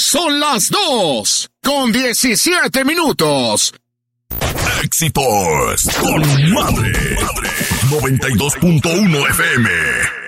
Son las 2:17. Éxitos con Madre. 92.1 FM.